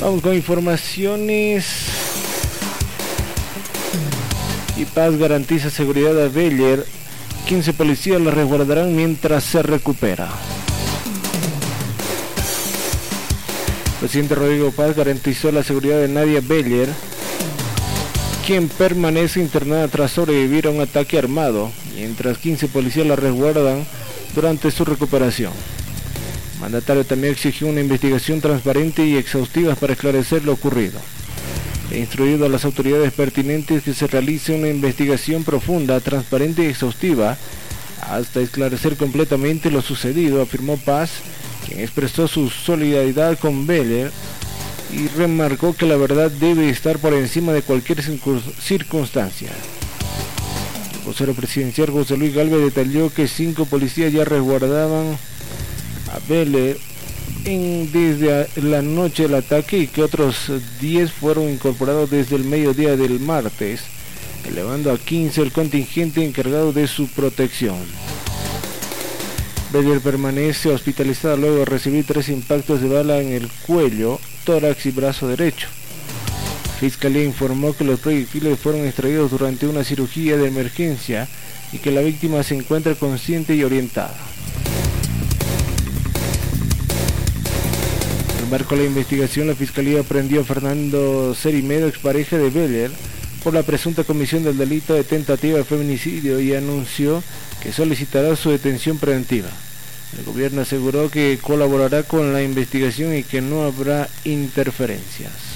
Vamos con informaciones. Y Paz garantiza seguridad a Beller. 15 policías la resguardarán mientras se recupera. El presidente Rodrigo Paz garantizó la seguridad de Nadia Beller, quien permanece internada tras sobrevivir a un ataque armado, mientras 15 policías la resguardan durante su recuperación. El mandatario también exigió una investigación transparente y exhaustiva para esclarecer lo ocurrido. He instruido a las autoridades pertinentes que se realice una investigación profunda, transparente y exhaustiva hasta esclarecer completamente lo sucedido, afirmó Paz, quien expresó su solidaridad con Beller y remarcó que la verdad debe estar por encima de cualquier circunstancia. El vocero presidencial José Luis Gálvez detalló que 5 policías ya resguardaban a Beller desde la noche del ataque y que otros 10 fueron incorporados desde el mediodía del martes, elevando a 15 el contingente encargado de su protección. Beller permanece hospitalizada luego de recibir 3 impactos de bala en el cuello, tórax y brazo derecho. La Fiscalía informó que los proyectiles fueron extraídos durante una cirugía de emergencia y que la víctima se encuentra consciente y orientada. En el marco de la investigación, la Fiscalía prendió a Fernando Cerimedo, expareja de Beller, por la presunta comisión del delito de tentativa de feminicidio y anunció que solicitará su detención preventiva. El gobierno aseguró que colaborará con la investigación y que no habrá interferencias.